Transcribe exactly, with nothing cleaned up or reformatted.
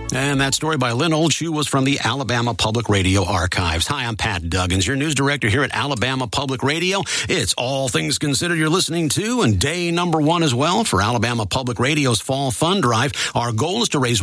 And that story by Lynn Oldshoe was from the Alabama Public Radio Archives. Hi, I'm Pat Duggins, your news director here at Alabama Public Radio. It's All Things Considered you're listening to, and day number one as well for Alabama Public Radio's Fall Fund Drive. Our goal is to raise